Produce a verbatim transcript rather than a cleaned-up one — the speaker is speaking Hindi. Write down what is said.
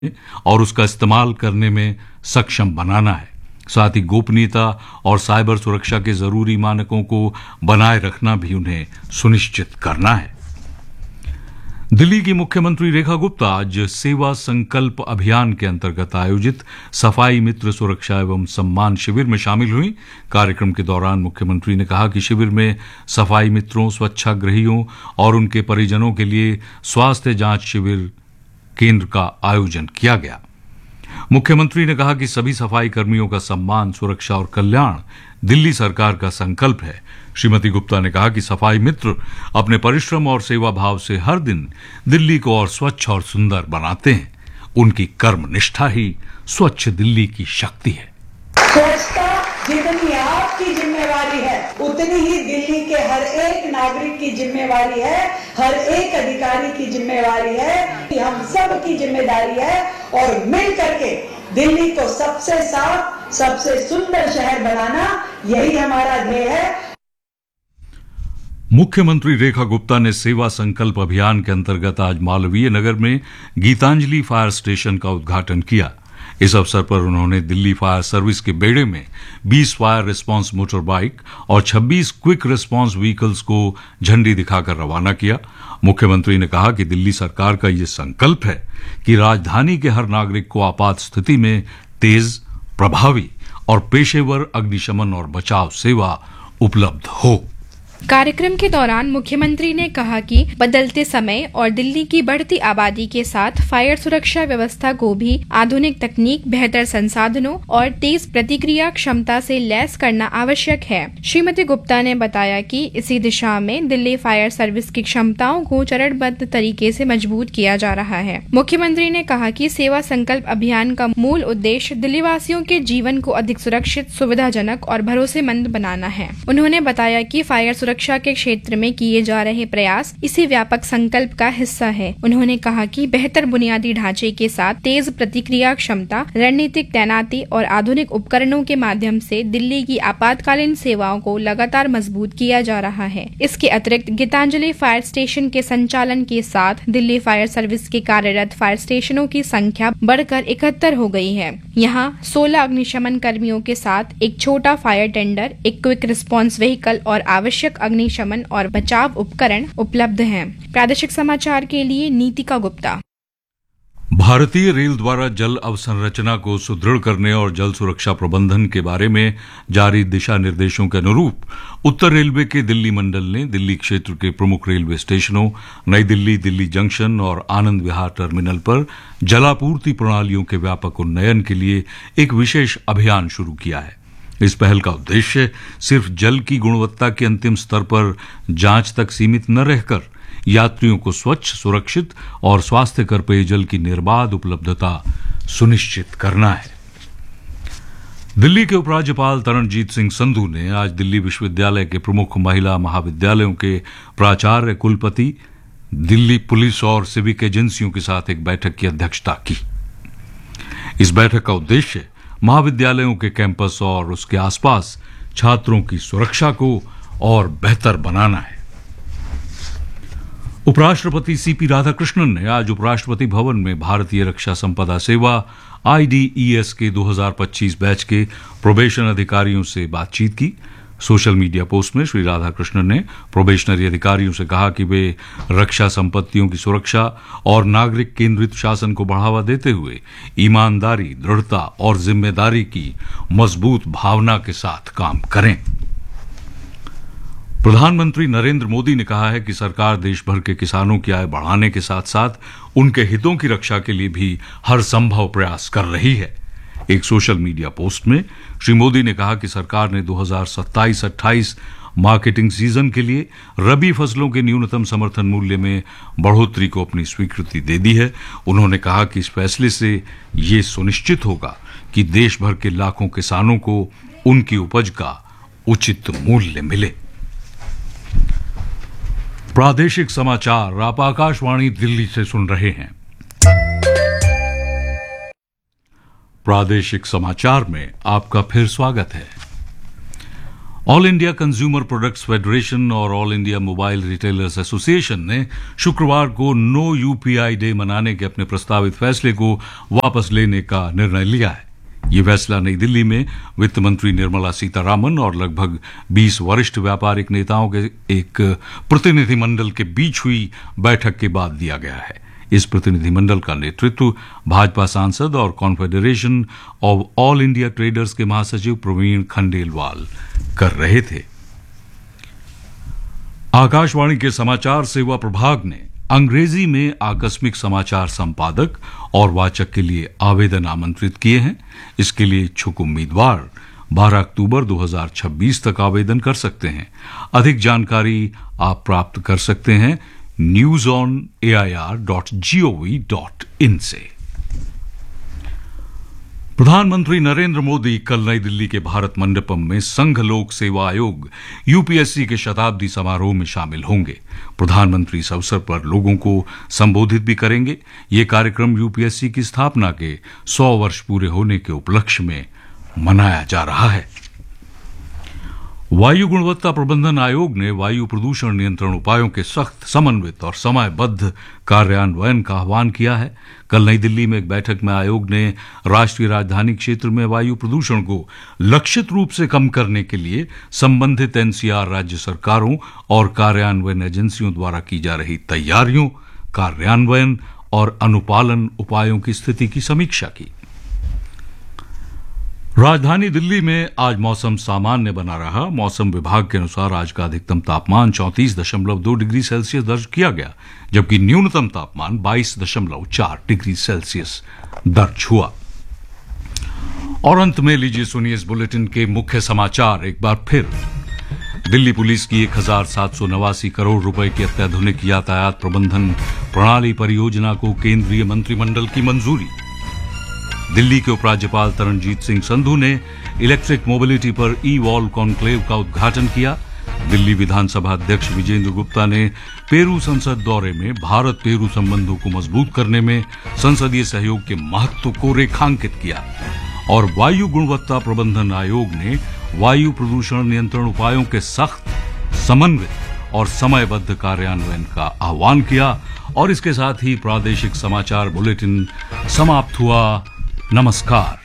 और उसका इस्तेमाल करने में सक्षम बनाना है। साथ ही गोपनीयता और साइबर सुरक्षा के जरूरी मानकों को बनाए रखना भी उन्हें सुनिश्चित करना है। दिल्ली की मुख्यमंत्री रेखा गुप्ता आज सेवा संकल्प अभियान के अंतर्गत आयोजित सफाई मित्र सुरक्षा एवं सम्मान शिविर में शामिल हुई। कार्यक्रम के दौरान मुख्यमंत्री ने कहा कि शिविर में सफाई मित्रों, स्वच्छाग्रहियों और उनके परिजनों के लिए स्वास्थ्य जांच शिविर केंद्र का आयोजन किया गया। मुख्यमंत्री ने कहा कि सभी सफाई कर्मियों का सम्मान, सुरक्षा और कल्याण दिल्ली सरकार का संकल्प है। श्रीमती गुप्ता ने कहा कि सफाई मित्र अपने परिश्रम और सेवा भाव से हर दिन दिल्ली को और स्वच्छ और सुंदर बनाते हैं। उनकी कर्म निष्ठा ही स्वच्छ दिल्ली की शक्ति है। स्वच्छता जितनी आपकी जिम्मेवारी है, उतनी ही दिल्ली के हर एक नागरिक की जिम्मेवारी है, हर एक अधिकारी की जिम्मेवारी है, हम सब की जिम्मेदारी है और मिल करके दिल्ली को सबसे साफ, सबसे सुंदर शहर बनाना, यही हमारा ध्येय है। मुख्यमंत्री रेखा गुप्ता ने सेवा संकल्प अभियान के अंतर्गत आज मालवीय नगर में गीतांजलि फायर स्टेशन का उद्घाटन किया। इस अवसर पर उन्होंने दिल्ली फायर सर्विस के बेड़े में बीस फायर रिस्पांस मोटर बाइक और छब्बीस क्विक रिस्पांस व्हीकल्स को झंडी दिखाकर रवाना किया। मुख्यमंत्री ने कहा कि दिल्ली सरकार का ये संकल्प है कि राजधानी के हर नागरिक को आपात स्थिति में तेज, प्रभावी और पेशेवर अग्निशमन और बचाव सेवा उपलब्ध हो। कार्यक्रम के दौरान मुख्यमंत्री ने कहा कि बदलते समय और दिल्ली की बढ़ती आबादी के साथ फायर सुरक्षा व्यवस्था को भी आधुनिक तकनीक, बेहतर संसाधनों और तेज प्रतिक्रिया क्षमता से लैस करना आवश्यक है। श्रीमती गुप्ता ने बताया कि इसी दिशा में दिल्ली फायर सर्विस की क्षमताओं को चरणबद्ध तरीके से मजबूत किया जा रहा है। मुख्यमंत्री ने कहा कि सेवा संकल्प अभियान का मूल उद्देश्य दिल्ली वासियों के जीवन को अधिक सुरक्षित, सुविधाजनक और भरोसेमंद बनाना है। उन्होंने बताया कि फायर सुरक्षा के क्षेत्र में किए जा रहे प्रयास इसी व्यापक संकल्प का हिस्सा है। उन्होंने कहा कि बेहतर बुनियादी ढांचे के साथ तेज प्रतिक्रिया क्षमता, रणनीतिक तैनाती और आधुनिक उपकरणों के माध्यम से दिल्ली की आपातकालीन सेवाओं को लगातार मजबूत किया जा रहा है। इसके अतिरिक्त गीतांजलि फायर स्टेशन के संचालन के साथ दिल्ली फायर सर्विस के कार्यरत फायर स्टेशनों की संख्या बढ़कर इकहत्तर हो गई है। यहाँ सोलह अग्निशमन कर्मियों के साथ एक छोटा फायर टेंडर, एक क्विक रिस्पांस व्हीकल और आवश्यक अग्निशमन और बचाव उपकरण उपलब्ध हैं। प्रादेशिक समाचार के लिए नीतिका गुप्ता। भारतीय रेल द्वारा जल अवसंरचना को सुदृढ़ करने और जल सुरक्षा प्रबंधन के बारे में जारी दिशा निर्देशों के अनुरूप उत्तर रेलवे के दिल्ली मंडल ने दिल्ली क्षेत्र के प्रमुख रेलवे स्टेशनों नई दिल्ली, दिल्ली जंक्शन और आनंद विहार टर्मिनल पर जलापूर्ति प्रणालियों के व्यापक उन्नयन के लिए एक विशेष अभियान शुरू किया है। इस पहल का उद्देश्य सिर्फ जल की गुणवत्ता के अंतिम स्तर पर जांच तक सीमित न रहकर यात्रियों को स्वच्छ, सुरक्षित और स्वास्थ्यकर पेयजल की निर्बाध उपलब्धता सुनिश्चित करना है। दिल्ली के उपराज्यपाल तरणजीत सिंह संधू ने आज दिल्ली विश्वविद्यालय के प्रमुख महिला महाविद्यालयों के प्राचार्य, कुलपति, दिल्ली पुलिस और सिविक एजेंसियों के साथ एक बैठक की अध्यक्षता की। इस बैठक का उद्देश्य महाविद्यालयों के कैंपस और उसके आसपास छात्रों की सुरक्षा को और बेहतर बनाना है। उपराष्ट्रपति सीपी राधाकृष्णन ने आज उपराष्ट्रपति भवन में भारतीय रक्षा संपदा सेवा आईडीईएस के दो हज़ार पच्चीस बैच के प्रोबेशन अधिकारियों से बातचीत की। सोशल मीडिया पोस्ट में श्री राधाकृष्णन ने प्रोबेशनरी अधिकारियों से कहा कि वे रक्षा संपत्तियों की सुरक्षा और नागरिक केंद्रित शासन को बढ़ावा देते हुए ईमानदारी, दृढ़ता और जिम्मेदारी की मजबूत भावना के साथ काम करें। प्रधानमंत्री नरेंद्र मोदी ने कहा है कि सरकार देश भर के किसानों की आय बढ़ाने के साथ साथ उनके हितों की रक्षा के लिए भी हर संभव प्रयास कर रही है। एक सोशल मीडिया पोस्ट में श्री मोदी ने कहा कि सरकार ने दो हज़ार सत्ताईस अट्ठाईस मार्केटिंग सीजन के लिए रबी फसलों के न्यूनतम समर्थन मूल्य में बढ़ोतरी को अपनी स्वीकृति दे दी है। उन्होंने कहा कि इस फैसले से ये सुनिश्चित होगा कि देश भर के लाखों किसानों को उनकी उपज का उचित मूल्य मिले। प्रादेशिक समाचार आप आकाशवाणी दिल्ली से सुन रहे हैं। प्रादेशिक समाचार में आपका फिर स्वागत है। All India consumer products federation और all India mobile retailers association ने शुक्रवार को नो यूपीआई डे मनाने के अपने प्रस्तावित फैसले को वापस लेने का निर्णय लिया है। ये फैसला नई दिल्ली में वित्त मंत्री निर्मला सीतारामन और लगभग बीस वरिष्ठ व्यापारिक नेताओं के एक प्रतिनिधिमंडल के बीच हुई बैठक के बाद दिया गया है। इस प्रतिनिधिमंडल का नेतृत्व भाजपा सांसद और confederation of all India traders के महासचिव प्रवीण खंडेलवाल कर रहे थे। आकाशवाणी के समाचार सेवा प्रभाग ने अंग्रेजी में आकस्मिक समाचार संपादक और वाचक के लिए आवेदन आमंत्रित किए हैं। इसके लिए इच्छुक उम्मीदवार बारह अक्टूबर दो हज़ार छब्बीस तक आवेदन कर सकते हैं। अधिक जानकारी आप प्राप्त कर सकते हैं news on A I R dot G O V dot in से। प्रधानमंत्री नरेंद्र मोदी कल नई दिल्ली के भारत मंडपम में संघ लोक सेवा आयोग यूपीएससी के शताब्दी समारोह में शामिल होंगे। प्रधानमंत्री इस अवसर पर लोगों को संबोधित भी करेंगे। ये कार्यक्रम यूपीएससी की स्थापना के सौ वर्ष पूरे होने के उपलक्ष्य में मनाया जा रहा है। वायु गुणवत्ता प्रबंधन आयोग ने वायु प्रदूषण नियंत्रण उपायों के सख्त, समन्वित और समयबद्ध कार्यान्वयन का आह्वान किया है। कल नई दिल्ली में एक बैठक में आयोग ने राष्ट्रीय राजधानी क्षेत्र में वायु प्रदूषण को लक्षित रूप से कम करने के लिए संबंधित एनसीआर राज्य सरकारों और कार्यान्वयन एजेंसियों द्वारा की जा रही तैयारियों, कार्यान्वयन और अनुपालन उपायों की स्थिति की समीक्षा की। राजधानी दिल्ली में आज मौसम सामान्य बना रहा। मौसम विभाग के अनुसार आज का अधिकतम तापमान चौंतीस दशमलव दो डिग्री सेल्सियस दर्ज किया गया, जबकि न्यूनतम तापमान बाईस दशमलव चार डिग्री सेल्सियस दर्ज हुआ। और अंत में लीजिए सुनिए इस बुलेटिन के मुख्य समाचार एक बार फिर। दिल्ली पुलिस की एक हजार सात सौ नवासी करोड़ रुपए की अत्याधुनिक यातायात प्रबंधन प्रणाली परियोजना को केंद्रीय मंत्रिमंडल की मंजूरी। दिल्ली के उपराज्यपाल तरनजीत सिंह संधू ने इलेक्ट्रिक मोबिलिटी पर ई वॉल कॉन्क्लेव का उद्घाटन किया। दिल्ली विधानसभा अध्यक्ष विजेंद्र गुप्ता ने पेरू संसद दौरे में भारत पेरू संबंधों को मजबूत करने में संसदीय सहयोग के महत्व को रेखांकित किया। और वायु गुणवत्ता प्रबंधन आयोग ने वायु प्रदूषण नियंत्रण उपायों के सख्त, समन्वित और समयबद्ध कार्यान्वयन का आह्वान किया। और इसके साथ ही प्रादेशिक समाचार बुलेटिन समाप्त हुआ। नमस्कार।